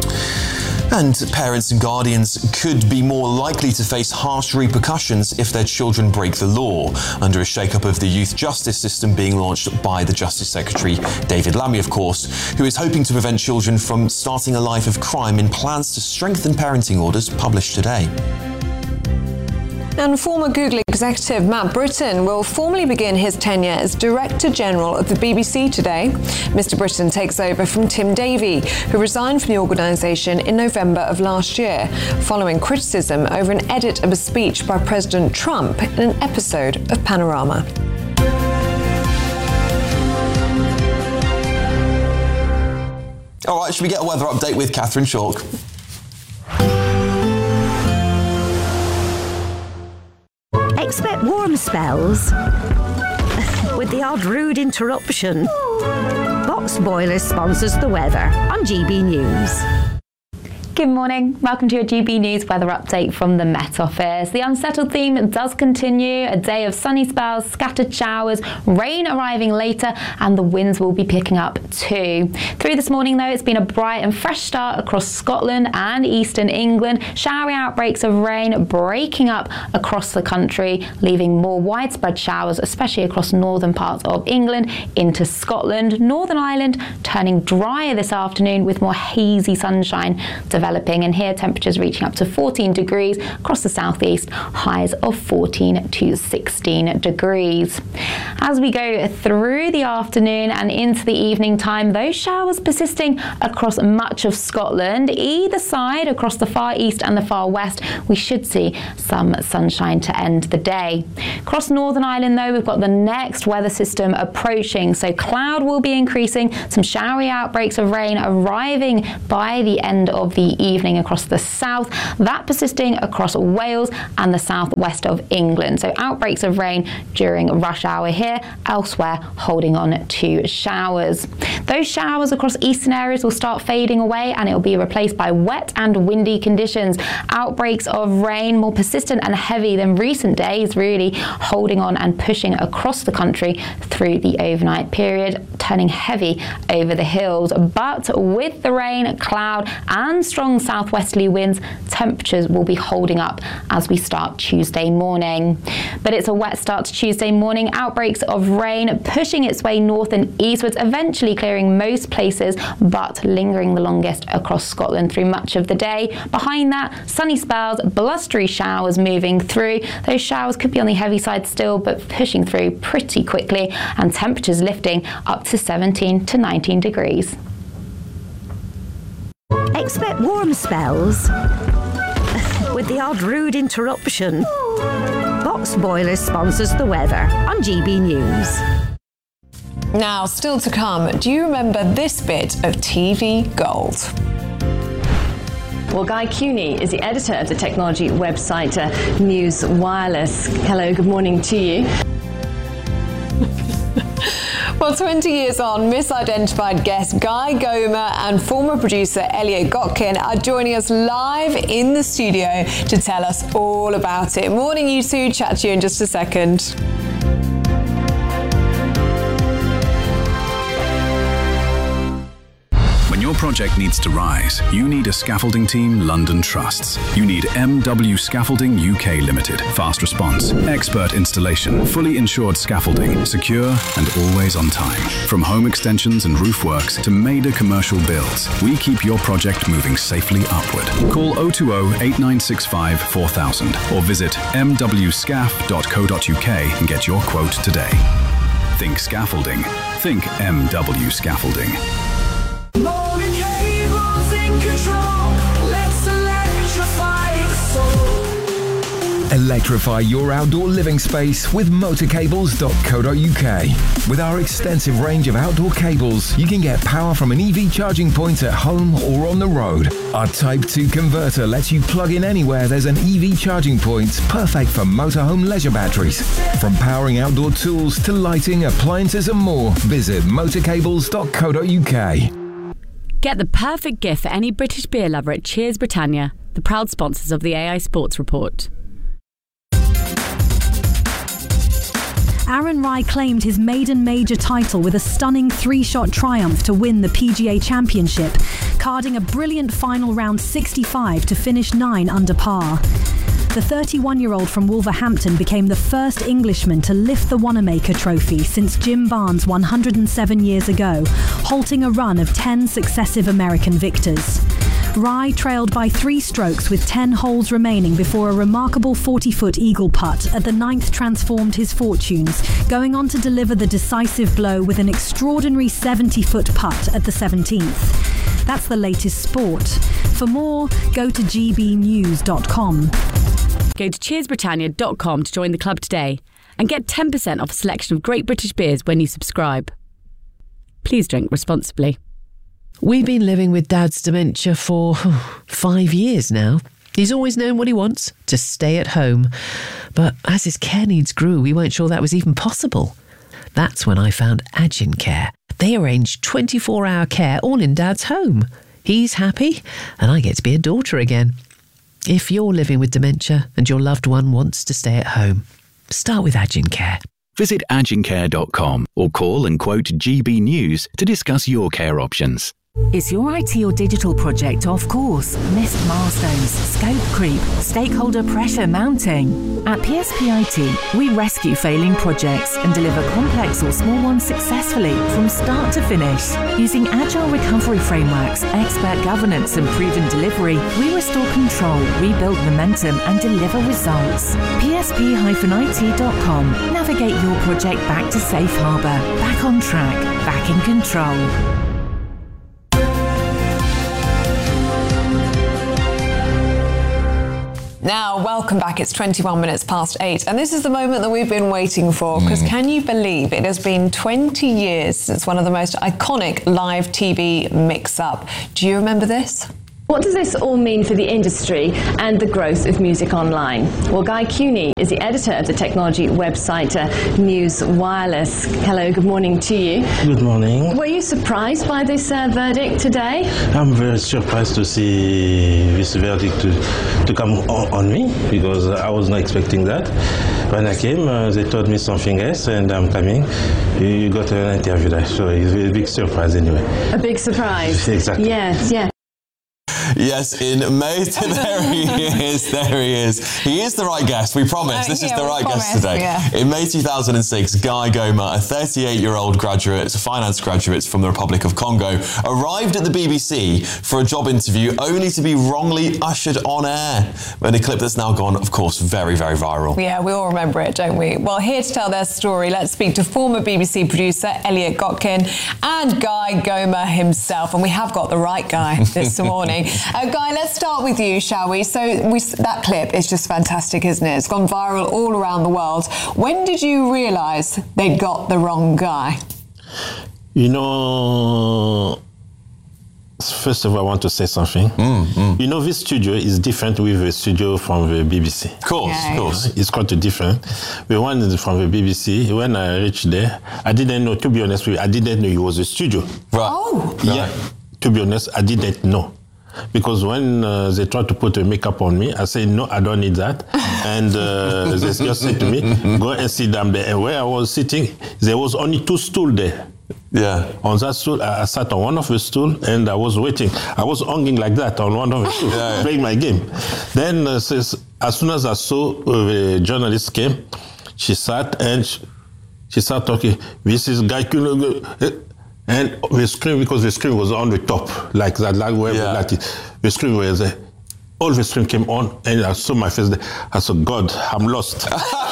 And parents and guardians could be more likely to face harsh repercussions if their children break the law, under a shake-up of the youth justice system being launched by the Justice Secretary, David Lammy, of course, who is hoping to prevent children from starting a life of crime in plans to strengthen parenting orders published today. And former Google executive Matt Britton will formally begin his tenure as Director General of the B B C today. Mister Britton takes over from Tim Davie, who resigned from the organisation in November of last year, following criticism over an edit of a speech by President Trump in an episode of Panorama. All right, should we get a weather update with Catherine Chalk? Expect warm spells with the odd rude interruption. Box Boilers sponsors the weather on G B News. Good morning. Welcome to your G B News weather update from the Met Office. The unsettled theme does continue. A day of sunny spells, scattered showers, rain arriving later, and the winds will be picking up too. Through this morning, though, it's been a bright and fresh start across Scotland and eastern England. Showery outbreaks of rain breaking up across the country, leaving more widespread showers, especially across northern parts of England into Scotland. Northern Ireland turning drier this afternoon with more hazy sunshine developing developing, and here temperatures reaching up to fourteen degrees across the southeast, highs of fourteen to sixteen degrees. As we go through the afternoon and into the evening time, those showers persisting across much of Scotland. Either side, across the far east and the far west, we should see some sunshine to end the day. Across Northern Ireland, though, we've got the next weather system approaching, so cloud will be increasing, some showery outbreaks of rain arriving by the end of the evening across the south, that persisting across Wales and the southwest of England. So outbreaks of rain during rush hour here, elsewhere holding on to showers. Those showers across eastern areas will start fading away, and it will be replaced by wet and windy conditions. Outbreaks of rain more persistent and heavy than recent days, really holding on and pushing across the country through the overnight period, turning heavy over the hills. But with the rain, cloud and strong southwesterly winds, temperatures will be holding up as we start Tuesday morning. But it's a wet start to Tuesday morning. Outbreaks of rain pushing its way north and eastwards, eventually clearing most places, but lingering the longest across Scotland through much of the day. Behind that, sunny spells, blustery showers moving through. Those showers could be on the heavy side still, but pushing through pretty quickly, and temperatures lifting up to seventeen to nineteen degrees. Expect warm spells with the odd rude interruption. Box Boilers sponsors the weather on G B News. Now, still to come, do you remember this bit of T V gold? Well, Guy Cuny is the editor of the technology website uh, News Wireless. Hello, good morning to you. Well, twenty years on, misidentified guest Guy Gomer and former producer Elliot Gotkin are joining us live in the studio to tell us all about it. Morning, you two. Chat to you in just a second. When your project needs to rise, you need a scaffolding team London trusts. You need M W Scaffolding U K Limited. Fast response, expert installation, fully insured scaffolding, secure and always on time. From home extensions and roof works to major commercial builds, we keep your project moving safely upward. Call oh two oh, eight nine six five, four thousand or visit m w scaff dot co dot u k and get your quote today. Think scaffolding. Think M W Scaffolding. Morning cables in control. Let's electrify the soul. Electrify your outdoor living space with motor cables dot co dot u k. With our extensive range of outdoor cables, you can get power from an E V charging point at home or on the road. Our Type two converter lets you plug in anywhere there's an E V charging point, perfect for motorhome leisure batteries. From powering outdoor tools to lighting, appliances and more, visit motor cables dot co dot u k. Get the perfect gift for any British beer lover at Cheers Britannia, the proud sponsors of the A I Sports Report. Aaron Rai claimed his maiden major title with a stunning three-shot triumph to win the P G A Championship, carding a brilliant final round sixty-five to finish nine under par. The thirty-one-year-old from Wolverhampton became the first Englishman to lift the Wanamaker Trophy since Jim Barnes one hundred seven years ago, halting a run of ten successive American victors. Rai trailed by three strokes with ten holes remaining before a remarkable forty-foot eagle putt at the ninth transformed his fortunes, going on to deliver the decisive blow with an extraordinary seventy-foot putt at the seventeenth. That's the latest sport. For more, go to g b news dot com. Go to cheers britannia dot com to join the club today and get ten percent off a selection of great British beers when you subscribe. Please drink responsibly. We've been living with Dad's dementia for five years now. He's always known what he wants, to stay at home. But as his care needs grew, we weren't sure that was even possible. That's when I found Agin Care. They arrange twenty-four hour care all in Dad's home. He's happy, and I get to be a daughter again. If you're living with dementia and your loved one wants to stay at home, start with Agin Care. Visit agin care dot com or call and quote G B News to discuss your care options. Is your I T or digital project off course? Missed milestones, scope creep, stakeholder pressure mounting? At P S P I T, we rescue failing projects and deliver complex or small ones successfully from start to finish. Using agile recovery frameworks, expert governance and proven delivery, we restore control, rebuild momentum and deliver results. P S P I T dot com. Navigate your project back to safe harbour, back on track, back in control. Now, welcome back. It's twenty-one minutes past eight, and this is the moment that we've been waiting for, because mm. can you believe it has been twenty years since one of the most iconic live T V mix-up? Do you remember this? What does this all mean for the industry and the growth of music online? Well, Guy Cuny is the editor of the technology website uh, News Wireless. Hello, good morning to you. Good morning. Were you surprised by this uh, verdict today? I'm very surprised to see this verdict to, to come on, on me, because I was not expecting that. When I came, uh, they told me something else, and I'm coming. You, you got an interview there, so it's a big surprise anyway. A big surprise? Exactly. Yes, yeah. Yes, in May, there he is, there he is. He is the right guest, we promise. Uh, this yeah, is the right promise, guest today. Yeah. In May two thousand six, Guy Goma, a thirty-eight-year-old graduate, a finance graduate from the Republic of Congo, arrived at the B B C for a job interview only to be wrongly ushered on air. And a clip that's now gone, of course, very, very viral. Yeah, we all remember it, don't we? Well, here to tell their story, let's speak to former B B C producer Elliot Gotkin and Guy Goma himself. And we have got the right guy this morning. Uh, Guy, let's start with you, shall we? So we, that clip is just fantastic, isn't it? It's gone viral all around the world. When did you realise they'd got the wrong guy? You know, first of all, I want to say something. Mm, mm. You know, this studio is different with the studio from the B B C. Of course, yeah, of course. It's quite different. The one from the B B C, when I reached there, I didn't know, to be honest with you, I didn't know it was a studio. Right. Oh. Yeah, to be honest, I didn't know. Because when uh, they tried to put a makeup on me, I said, no, I don't need that. And uh, they just said to me, go and sit down there. And where I was sitting, there was only two stools there. Yeah. On that stool, I, I sat on one of the stools and I was waiting. I was hanging like that on one of the stools, yeah, yeah. playing my game. Then uh, says, as soon as I saw uh, the journalist came, she sat and she, she started talking, this is Guy Cuny. And the screen, because the screen was on the top, like that, like wherever yeah. like it. The screen was there. All the screen came on, and I saw my face there. I said, God, I'm lost.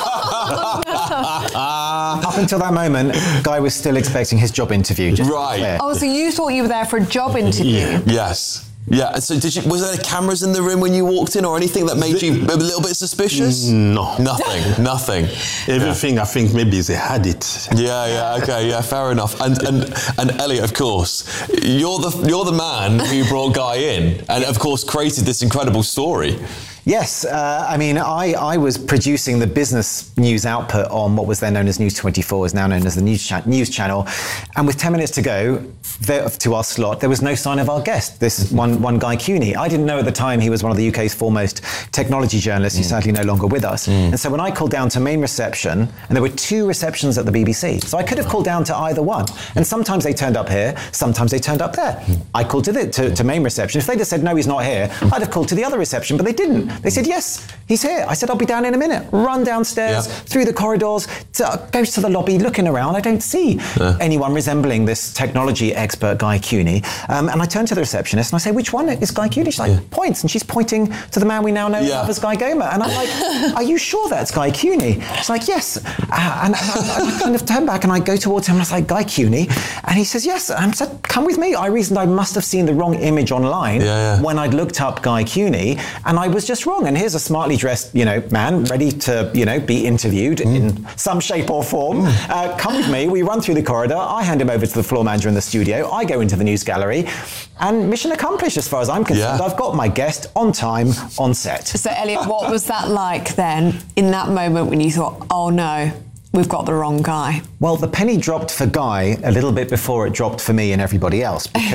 Up until that moment, Guy was still expecting his job interview. Just right. Oh, so you thought you were there for a job interview? Yeah. Yes. Yeah, so did you, was there cameras in the room when you walked in or anything that made the, you a little bit suspicious? No. Nothing, nothing. Everything, yeah. I think maybe they had it. Yeah, yeah, okay, yeah, fair enough. And and and Elliot, of course, you're the you're the man who brought Guy in and, of course, created this incredible story. Yes, uh, I mean, I, I was producing the business news output on what was then known as News twenty-four, is now known as the News, cha- news Channel. And with ten minutes to go there, to our slot, there was no sign of our guest, this one, one Guy Cuny. I didn't know at the time he was one of the U K's foremost technology journalists. Mm. He's sadly no longer with us. Mm. And so when I called down to main reception, and there were two receptions at the B B C, so I could have called down to either one. And sometimes they turned up here, sometimes they turned up there. Mm. I called to, the, to, to main reception. If they'd have said, no, he's not here, I'd have called to the other reception, but they didn't. They said, yes, he's here. I said, I'll be down in a minute. Run downstairs, yeah. through the corridors, to, goes to the lobby, looking around. I don't see yeah. anyone resembling this technology expert, Guy Cuny. Um, and I turn to the receptionist and I say, which one is Guy Cuny? She's like, yeah. points. And she's pointing to the man we now know yeah. as Guy Goma. And I'm like, are you sure that's Guy Cuny? She's like, yes. Uh, and, and, I, and I kind of turn back and I go towards him and I say, Guy Cuny? And he says, yes. And I said, come with me. I reasoned I must have seen the wrong image online yeah, yeah. when I'd looked up Guy Cuny, and I was just wrong. And here's a smartly dressed, you know, man ready to, you know, be interviewed mm. in some shape or form. Mm. Uh, come with me. We run through the corridor. I hand him over to the floor manager in the studio. I go into the news gallery, and mission accomplished as far as I'm concerned. Yeah. I've got my guest on time, on set. So, Elliot, what was that like then, in that moment when you thought, oh no, we've got the wrong guy? Well, the penny dropped for Guy a little bit before it dropped for me and everybody else, because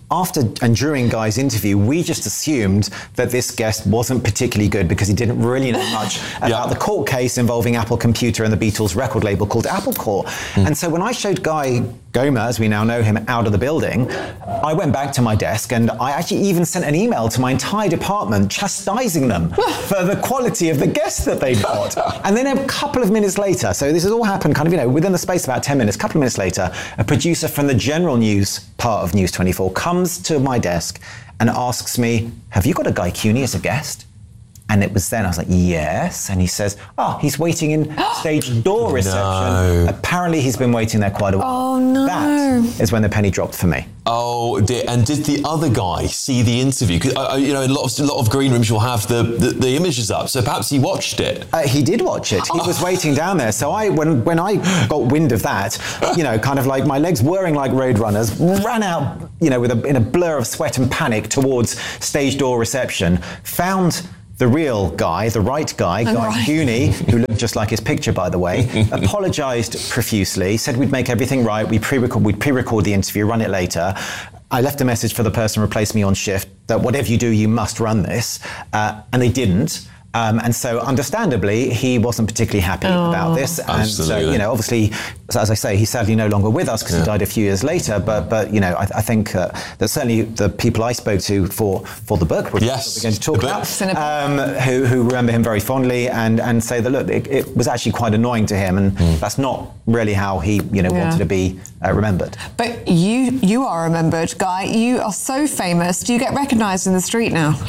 after and during Guy's interview, we just assumed that this guest wasn't particularly good because he didn't really know much about yeah. the court case involving Apple Computer and the Beatles record label called Apple Corps. Mm. And so when I showed Guy Goma, as we now know him, out of the building, I went back to my desk and I actually even sent an email to my entire department chastising them for the quality of the guests that they'd got. And then a couple of minutes later, so this has all happened kind of, you know, within the space of about ten minutes, a couple of minutes later, a producer from the general news part of News twenty-four comes to my desk and asks me, have you got a Guy Cuny as a guest? And it was then I was like, yes. And he says, oh, he's waiting in stage door reception. No. Apparently he's been waiting there quite a while. Oh, no. That is when the penny dropped for me. Oh, dear. And did the other guy see the interview? 'Cause, uh, you know, in a lot of, a lot of green rooms will have the, the, the images up, so perhaps he watched it. Uh, he did watch it. He was waiting down there. So I, when, when I got wind of that, you know, kind of like my legs whirring like road runners, ran out, you know, with a, in a blur of sweat and panic towards stage door reception, found the real guy, the right guy, Guy right. Cuny, who looked just like his picture, by the way, apologised profusely, said we'd make everything right, we'd pre-record, we'd pre-record the interview, run it later. I left a message for the person who replaced me on shift that whatever you do, you must run this, uh, and they didn't. Um, and so, understandably, he wasn't particularly happy oh. about this. And Absolutely. so, you know, obviously, as I say, he's sadly no longer with us because yeah. he died a few years later. But, but you know, I, I think uh, that certainly the people I spoke to for, for the book, which yes. we're going to talk about, um, who, who remember him very fondly and, and say that, look, it, it was actually quite annoying to him. And mm. that's not really how he, you know, yeah. wanted to be uh, remembered. But you, you are remembered, Guy. You are so famous. Do you get recognised in the street now?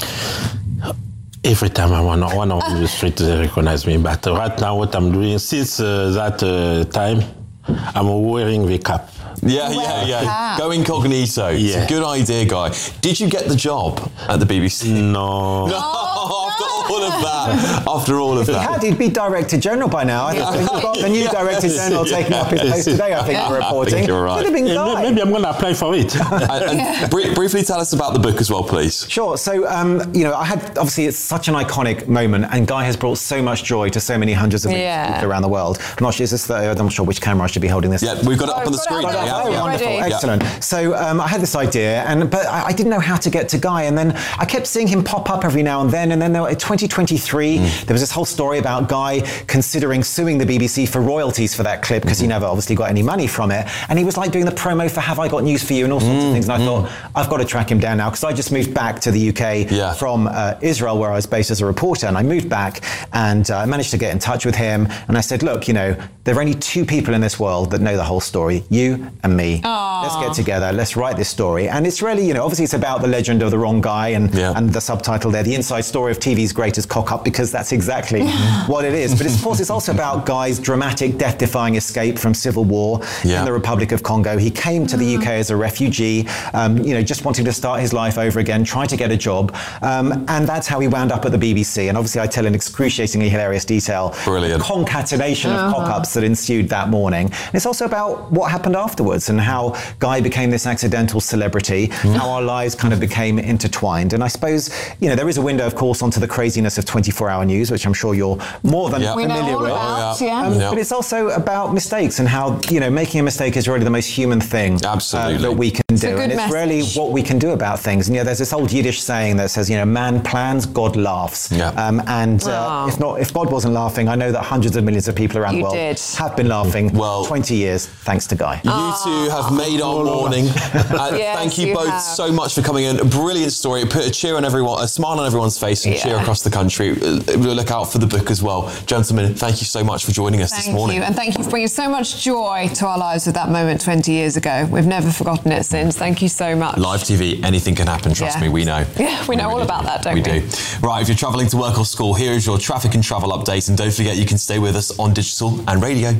Every time I'm on one of the street, they recognize me. But right now, what I'm doing, since uh, that uh, time, I'm wearing the cap. Yeah, yeah, yeah. Go incognito. Yeah. It's a good idea, Guy. Did you get the job at the B B C? No. No. After all of that. After all of that. Had he'd be Director General by now. I think you've got the new Director General taking up his place today, I think, yeah. we're reporting. I think you're right. Could have been Guy. Maybe I'm going to apply for it. and and br- briefly tell us about the book as well, please. Sure. So, um, you know, I had, obviously, it's such an iconic moment, and Guy has brought so much joy to so many hundreds of millions yeah. of people around the world. I'm not sure, is this the, I'm not sure which camera I should be holding this. Yeah, we've got it up oh, on the screen. Right now. Oh, yeah. wonderful. Ready. Excellent. Yeah. So um, I had this idea, and but I, I didn't know how to get to Guy, and then I kept seeing him pop up every now and then, and then there, in twenty twenty-three, mm. there was this whole story about Guy considering suing the B B C for royalties for that clip, because mm-hmm. he never obviously got any money from it, and he was like doing the promo for Have I Got News For You and all sorts mm. of things, and I mm. thought, I've got to track him down now, because I just moved back to the U K yeah. from uh, Israel, where I was based as a reporter, and I moved back, and uh, I managed to get in touch with him, and I said, look, you know, there are only two people in this world that know the whole story, you and me. Aww. Let's get together, let's write this story. And it's really, you know, obviously it's about the legend of the wrong guy, and, yeah. and the subtitle there, the inside story of T V's greatest cock-up, because that's exactly what it is. But it's, of course, it's also about Guy's dramatic, death-defying escape from civil war yeah. in the Republic of Congo. He came to the U K as a refugee, um, you know, just wanting to start his life over again, trying to get a job. Um, and that's how he wound up at the B B C. And obviously I tell in excruciatingly hilarious detail Brilliant. the concatenation uh-huh. of cock-ups that ensued that morning. And it's also about what happened afterwards and how Guy became this accidental celebrity, mm. how our lives kind of became intertwined. And I suppose, you know, there is a window, of course, onto the craziness of twenty-four hour news, which I'm sure you're more than yeah. familiar with. About, yeah. Um, yeah. But it's also about mistakes and how, you know, making a mistake is really the most human thing Absolutely. Uh, that we can It's do. And it's message. really what we can do about things. And, you know, there's this old Yiddish saying that says, you know, man plans, God laughs. Yeah. Um, and uh, Oh. if not, if God wasn't laughing, I know that hundreds of millions of people around You the world did. have been laughing Well, twenty years, thanks to Guy. You two have made our morning. Uh, Yes, thank you, you both have. so much for coming in. A brilliant story. Put a cheer on everyone, a smile on everyone's face, and Yeah. cheer across the country. Uh, We'll look out for the book as well. Gentlemen, thank you so much for joining us Thank this morning. you, and thank you for bringing so much joy to our lives with that moment twenty years ago. We've never forgotten it since. Thank you so much. Live T V, anything can happen, trust Yeah. me, we know. Yeah, we know all really about do. that, don't we? we? do. Right, if you're travelling to work or school, here is your traffic and travel update, and don't forget you can stay with us on digital and radio.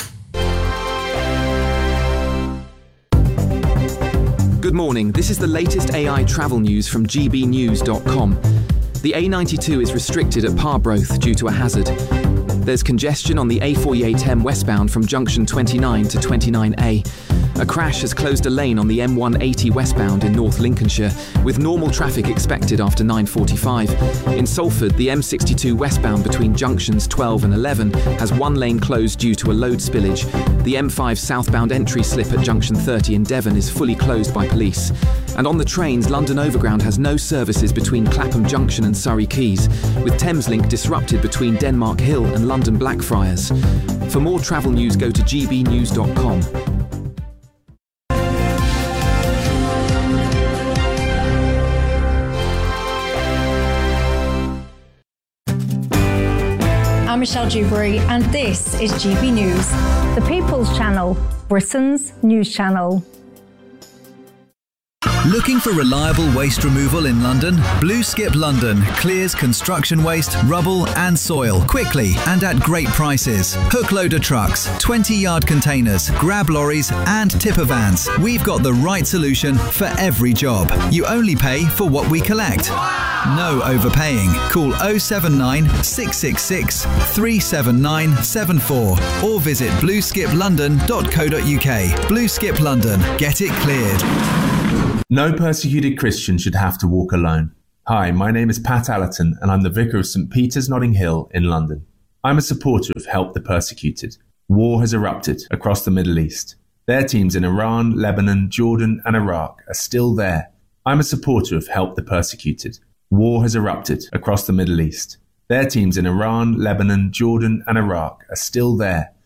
Good morning, this is the latest A I travel news from G B news dot com. The A ninety-two is restricted at Parbroth due to a hazard. There's congestion on the A forty-eight M westbound from junction twenty-nine to twenty-nine A. A crash has closed a lane on the M one eighty westbound in North Lincolnshire, with normal traffic expected after nine forty-five. In Salford, the M sixty-two westbound between junctions twelve and eleven has one lane closed due to a load spillage. The M five southbound entry slip at junction thirty in Devon is fully closed by police. And on the trains, London Overground has no services between Clapham Junction and Surrey Quays, with Thameslink disrupted between Denmark Hill and London Blackfriars. For more travel news, go to g b news dot com. I'm Michelle Dewberry, and this is G B News. The People's Channel, Britain's news channel. Looking for reliable waste removal in London? Blue Skip London clears construction waste, rubble and soil quickly and at great prices. Hook loader trucks, twenty yard containers, grab lorries and tipper vans. We've got the right solution for every job. You only pay for what we collect. No overpaying. Call oh seven nine, six six six, three seven nine seven four or visit blue skip london dot co dot u k. Blue Skip London. Get it cleared. No persecuted Christian should have to walk alone. Hi, my name is Pat Allerton and I'm the Vicar of St Peter's Notting Hill in London. I'm a supporter of Help the Persecuted. War has erupted across the Middle East. Their teams in Iran, Lebanon, Jordan and Iraq are still there. I'm a supporter of Help the Persecuted. War has erupted across the Middle East. Their teams in Iran, Lebanon, Jordan and Iraq are still there.